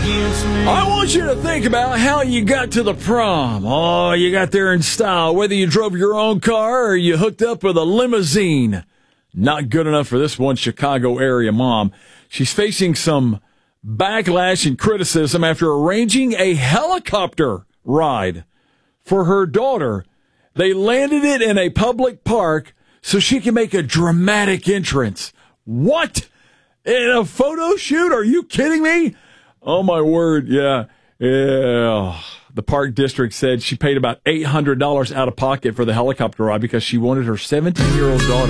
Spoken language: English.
I want you to think about how you got to the prom. Oh, you got there in style, whether you drove your own car or you hooked up with a limousine. Not good enough for this one Chicago area mom. She's facing some backlash and criticism after arranging a helicopter ride for her daughter. They landed it in a public park so she can make a dramatic entrance. What? In a photo shoot? Are you kidding me? Oh, my word, yeah. The park district said she paid about $800 out of pocket for the helicopter ride because she wanted her 17-year-old daughter